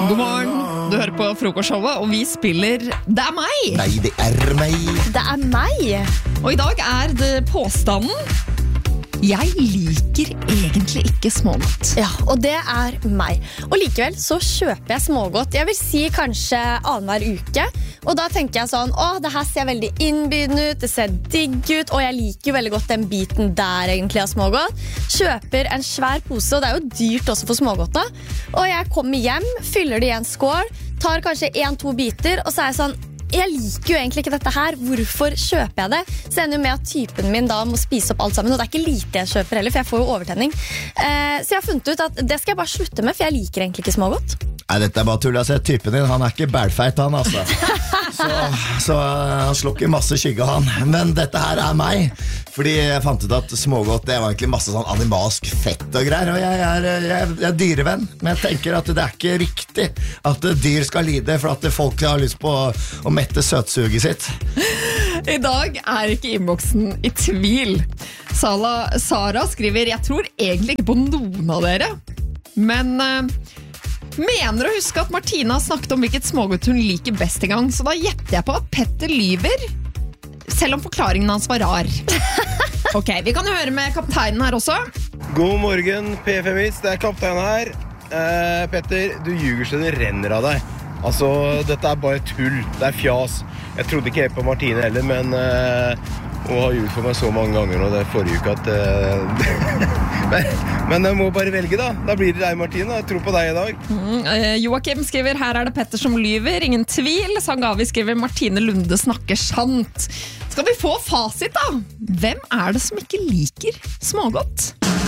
God morgen, du hører på Frokostshowet, og vi spiller Det er meg. Nei, det er meg. Det er meg. Og i dag er det påstanden: jeg liker egentlig ikke smågodt. Ja, og det er meg. Og likevel så kjøper jeg smågodt. Jeg vil si kanskje annenhver uke. Og da tenker jeg sånn, det her ser veldig innbydende ut, det ser digg ut, og jeg liker jo veldig godt den biten der egentlig av smågodt. Kjøper en svær pose, og det er jo dyrt også for smågodt da. Og jeg kommer hjem, fyller det i en skål, tar kanskje 1-2 biter, og så er jeg sånn, jeg liker jo egentlig ikke dette her. Hvorfor kjøper jeg det? Så ender jo med at typen min da må spise opp alt sammen. Og det er ikke lite jeg kjøper heller, for jeg får jo overtenning. Så jeg har funnet ut at det skal jeg bare slutte med, for jeg liker egentlig ikke smågodt. Nei, dette er bare tull. Jeg har sett typen din. Han er ikke bælfeit, han altså. Så han slår ikke masse skygge, han. Men dette her er meg. Fordi jeg fant ut at smågodt, det var egentlig masse sånn animalsk fett og greier. Og jeg er dyrevenn. Men jeg tenker at det er ikke riktig at dyr skal lide for at folk har lyst på å mette søtsuget sitt. I dag er ikke innboksen i tvil. Sara skriver: jeg tror egentlig ikke på noen av dere, men mener å huske at Martina har snakket om hvilket smågodt hun liker best en gang, så da gjetter jeg på at Petter lyver, selv om forklaringen hans var rar. Ok, vi kan høre med kapteinen her også. God morgen, PFMis, det er kapteinen her. Petter, du ljuger så det renner av deg. Altså, dette er bare tull, det er fjas. Jeg trodde ikke helt på Martine heller, men hun har ljuget for meg så mange ganger, og det er forrige uke at men jeg må bare velge da. Da blir det deg, Martine. Jeg tror på deg i dag. Joakim skriver: her er det Petter som lyver, ingen tvil. Sangavi skriver: Martine Lunde snakker sant. Skal vi få fasit da? Hvem er det som ikke liker smågodt?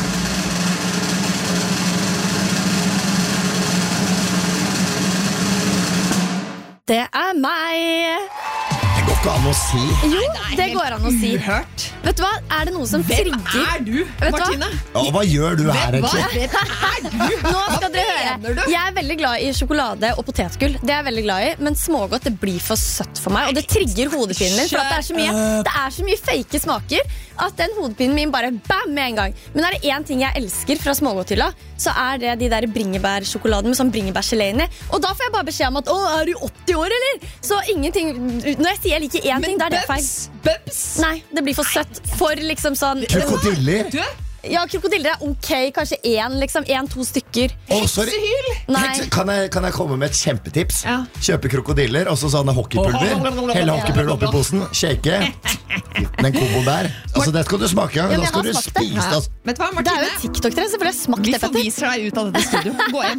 Det er meg. Det går ikke an å si. Jo, det går an å si. Uhørt. Vet du hva? Er det noe som trigger? Hvem er du, Vet du hva? Martine? Hva gjør du her Hva egentlig? er du? Nå skal dere høre. mener du? Jeg er veldig glad i sjokolade og potetgull. Det er jeg veldig glad i, men smågodt det blir for søtt for meg. Og det trigger hodepinen min, for at det er så mye fake smaker at den hodepinen min bare bam med en gang. Men er det en ting jeg elsker fra smågodthylla, så er det de der bringebærsjokoladen med sånn bringebærgelé inni. Og da får jeg bare beskjed om at er du 80 år, eller? Så ingenting, når jeg sier jeg liker en ting, da er det feil. Bubs? Nei, det blir for søtt. For liksom sånn Krokodiller? Du? Ja, krokodiller er ok, kanskje 1-2 stykker. Sorry. Nei. Kan jeg komme med et kjempetips? Ja. Kjøpe krokodiller, og så sånne hockeypulver. Helle hockeypulver oppi posen, shake. Den komboen der. Altså, det skal du smake. Ja, men Da jeg skal har du smakt det. spise det. Vet du hva, Det er jo Martine? et TikTok-trend, så får jeg smakt Vi det, Petter. forviser deg ut av dette studio. Gå hjem.